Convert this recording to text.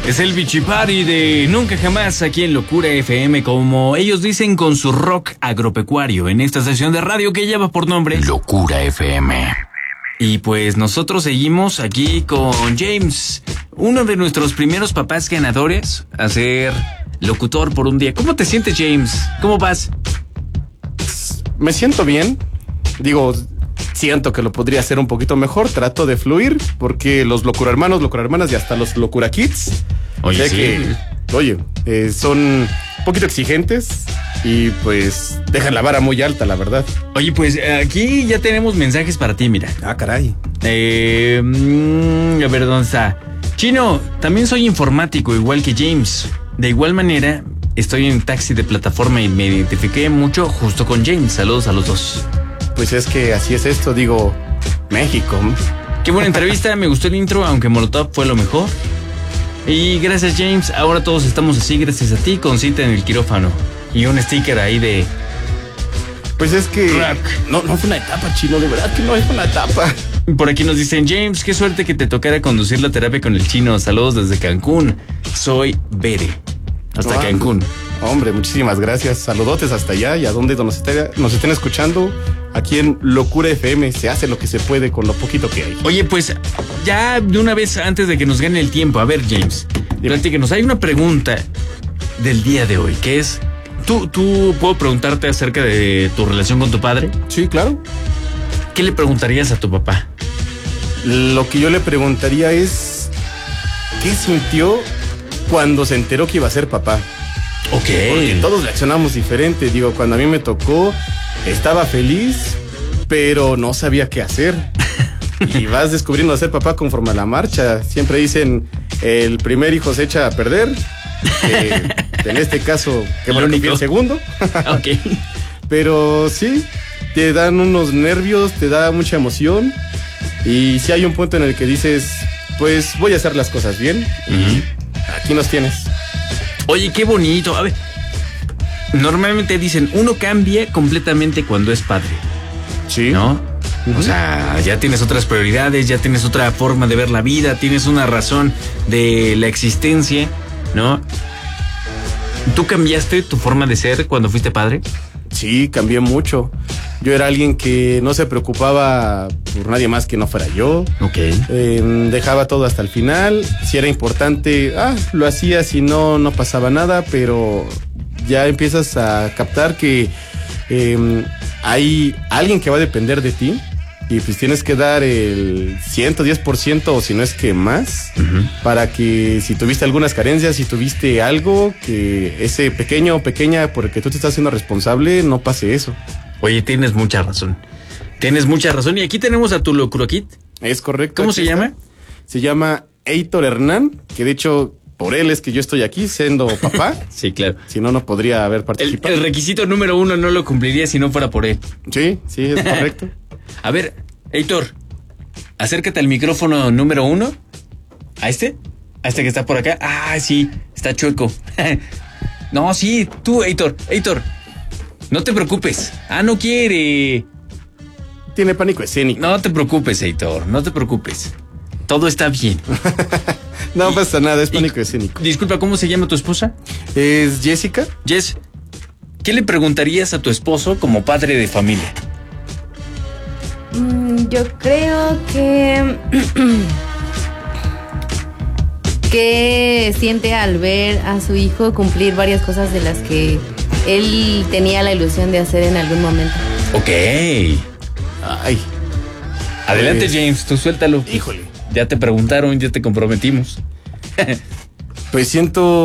Es el Bichipari de Nunca Jamás aquí en Locura FM, como ellos dicen, con su rock agropecuario en esta estación de radio que lleva por nombre Locura FM. Y pues nosotros seguimos aquí con James, uno de nuestros primeros papás ganadores a ser locutor por un día. ¿Cómo te sientes, James? ¿Cómo vas? Me siento bien. Digo, siento que lo podría hacer un poquito mejor. Trato de fluir porque los locura hermanas y hasta los locura kids, Oye, sí. Son un poquito exigentes y pues dejan la vara muy alta, la verdad. Oye, pues aquí ya tenemos mensajes para ti, mira. Ah, caray. A ver, ¿dónde está? Chino, también soy informático, igual que James. De igual manera, estoy en taxi de plataforma y me identifiqué mucho justo con James. Saludos a los dos. Pues es que así es esto, digo, México. Qué buena entrevista, me gustó el intro, aunque Molotov fue lo mejor. Y gracias, James, ahora todos estamos así gracias a ti, con cita en el quirófano. Y un sticker ahí de... Pues es que... Rock. No fue una etapa, Chino, de verdad que no es una etapa. Por aquí nos dicen, James, qué suerte que te tocara conducir la terapia con el Chino. Saludos desde Cancún. Soy Bere. Hasta Cancún. Hombre, muchísimas gracias. Saludotes hasta allá y a donde nos estén escuchando. Aquí en Locura FM se hace lo que se puede con lo poquito que hay. Oye, pues ya de una vez antes de que nos gane el tiempo, a ver, James, platícanos. Hay una pregunta del día de hoy, que es, ¿tú puedo preguntarte acerca de tu relación con tu padre? Sí, claro. ¿Qué le preguntarías a tu papá? Lo que yo le preguntaría es, ¿qué sintió cuando se enteró que iba a ser papá? Ok. Porque todos reaccionamos diferente. Digo, cuando a mí me tocó, estaba feliz, pero no sabía qué hacer. Y vas descubriendo a ser papá conforme a la marcha. Siempre dicen, el primer hijo se echa a perder. En este caso, que bueno que fui el segundo. Ok. Pero sí, te dan unos nervios, te da mucha emoción. Y sí hay un punto en el que dices, pues voy a hacer las cosas bien. Y aquí nos tienes. Oye, qué bonito. A ver, normalmente dicen, uno cambia completamente cuando es padre. Sí. ¿No? O sea, ya tienes otras prioridades, ya tienes otra forma de ver la vida, tienes una razón de la existencia, ¿no? ¿Tú cambiaste tu forma de ser cuando fuiste padre? Sí, cambié mucho. Yo era alguien que no se preocupaba por nadie más que no fuera yo. Ok. Dejaba todo hasta el final. Si era importante, lo hacía. Si no, no pasaba nada. Pero ya empiezas a captar que hay alguien que va a depender de ti. Y pues tienes que dar el 110% o si no es que más, para que si tuviste algunas carencias, si tuviste algo, que ese pequeño o pequeña por el que tú te estás haciendo responsable, no pase eso. Oye, tienes mucha razón. Tienes mucha razón. Y aquí tenemos a tu locura kid. Es correcto. ¿Cómo se llama? Se llama Heitor Hernán, que de hecho por él es que yo estoy aquí siendo papá. Sí, claro. Si no, no podría haber participado. El requisito número 1 no lo cumpliría si no fuera por él. Sí, es correcto. A ver, Heitor, acércate al micrófono número 1. ¿A este? ¿A este que está por acá? Ah, sí, está chueco. No, sí, tú, Heitor, no te preocupes. No quiere. Tiene pánico escénico. No te preocupes, Heitor, no te preocupes. Todo está bien. No pasa nada, es pánico escénico. Disculpa, ¿cómo se llama tu esposa? Es Jessica. Jess, ¿qué le preguntarías a tu esposo como padre de familia? Yo creo que... ¿Qué siente al ver a su hijo cumplir varias cosas de las que él tenía la ilusión de hacer en algún momento? Ok. Ay. Adelante, James, tú suéltalo. Híjole. Ya te preguntaron, ya te comprometimos. Pues siento